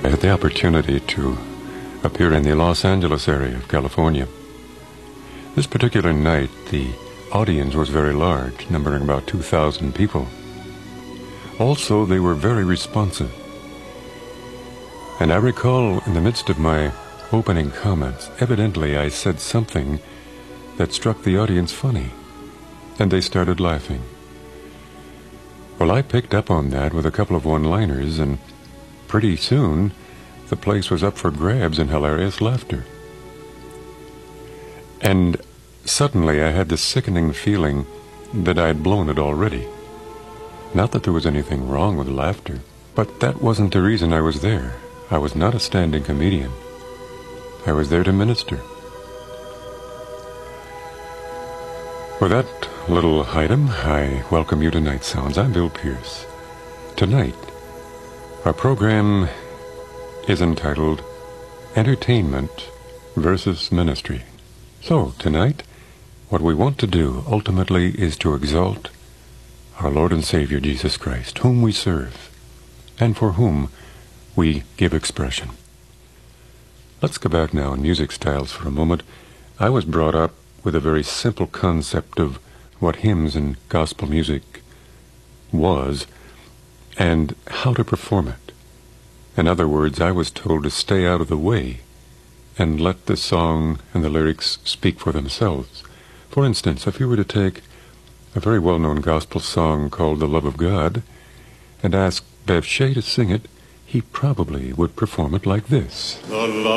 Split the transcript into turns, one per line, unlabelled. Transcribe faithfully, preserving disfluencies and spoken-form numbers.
I had the opportunity to appear in the Los Angeles area of California. This particular night, the audience was very large, numbering about two thousand people. Also, they were very responsive. And I recall in the midst of my opening comments, evidently I said something that struck the audience funny, and they started laughing. Well, I picked up on that with a couple of one-liners, and pretty soon the place was up for grabs in hilarious laughter. And suddenly I had the sickening feeling that I had blown it already. Not that there was anything wrong with laughter, but that wasn't the reason I was there. I was not a standing comedian. I was there to minister. With that little item, I welcome you to Night Sounds. I'm Bill Pierce. Tonight, our program is entitled Entertainment versus Ministry. So, tonight, what we want to do ultimately is to exalt our Lord and Savior Jesus Christ, whom we serve, and for whom we give expression. Let's go back now in music styles for a moment. I was brought up with a very simple concept of what hymns and gospel music was and how to perform it. In other words, I was told to stay out of the way and let the song and the lyrics speak for themselves. For instance, if you were to take a very well-known gospel song called The Love of God and ask Bev Shea to sing it, he probably would perform it like this. The love